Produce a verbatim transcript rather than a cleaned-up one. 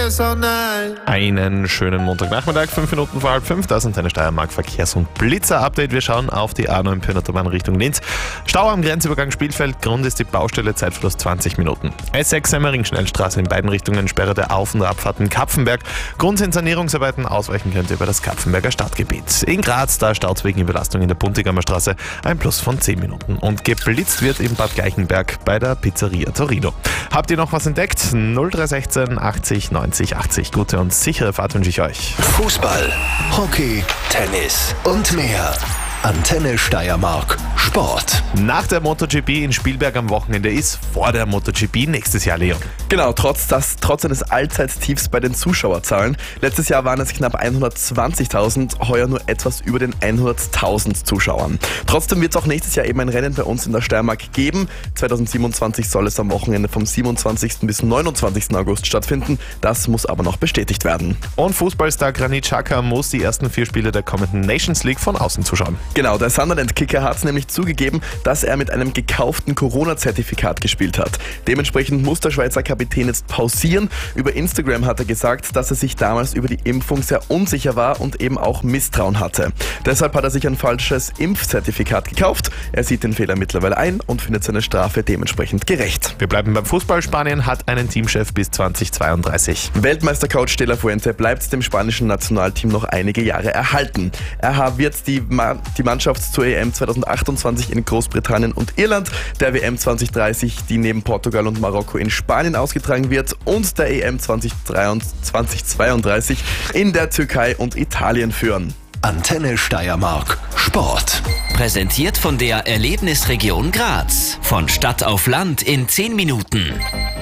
guess all night. Einen schönen Montagnachmittag, fünf Minuten vor halb fünf. Das sind deine Steiermark Verkehrs- und Blitzer-Update. Wir schauen auf die A neun Pirnaterbahn Richtung Linz. Stau am Grenzübergang Spielfeld. Grund ist die Baustelle, Zeitverlust zwanzig Minuten. S sechs Semmering-Schnellstraße in beiden Richtungen, Sperre der Auf- und Abfahrten Kapfenberg. Grund sind Sanierungsarbeiten, ausweichen könnt ihr über das Kapfenberger Stadtgebiet. In Graz, da staut wegen Überlastung in der Buntigammer Straße, ein Plus von zehn Minuten. Und geblitzt wird in Bad Gleichenberg bei der Pizzeria Torino. Habt ihr noch was entdeckt? null drei eins sechs achtzig neunzig achtzig. Gute und sichere Fahrt wünsche ich euch. Fußball, Hockey, Tennis und mehr. Antenne Steiermark Sport. Nach der MotoGP in Spielberg am Wochenende ist vor der MotoGP nächstes Jahr, Leon. Genau, trotz, das, trotz eines Allzeittiefs bei den Zuschauerzahlen. Letztes Jahr waren es knapp hundertzwanzigtausend, heuer nur etwas über den hunderttausend Zuschauern. Trotzdem wird es auch nächstes Jahr eben ein Rennen bei uns in der Steiermark geben. zweitausendsiebenundzwanzig soll es am Wochenende vom siebenundzwanzigsten bis neunundzwanzigsten August stattfinden. Das muss aber noch bestätigt werden. Und Fußballstar Granit Xhaka muss die ersten vier Spiele der kommenden Nations League von außen zuschauen. Genau, der Sunderland-Kicker hat nämlich zugegeben, dass er mit einem gekauften Corona-Zertifikat gespielt hat. Dementsprechend muss der Schweizer Kapitän jetzt pausieren. Über Instagram hat er gesagt, dass er sich damals über die Impfung sehr unsicher war und eben auch Misstrauen hatte. Deshalb hat er sich ein falsches Impfzertifikat gekauft. Er sieht den Fehler mittlerweile ein und findet seine Strafe dementsprechend gerecht. Wir bleiben beim Fußball. Spanien hat einen Teamchef bis zweitausendzweiunddreißig. Weltmeistercoach De La Fuente bleibt dem spanischen Nationalteam noch einige Jahre erhalten. Er wird die, Ma- die Mannschaft zur E M zweitausendachtundzwanzig in Großbritannien und Irland, der W M zweitausenddreißig, die neben Portugal und Marokko in Spanien ausgetragen wird, und der E M zweitausendzweiunddreißig in der Türkei und Italien führen. Antenne Steiermark Sport. Präsentiert von der Erlebnisregion Graz. Von Stadt auf Land in zehn Minuten.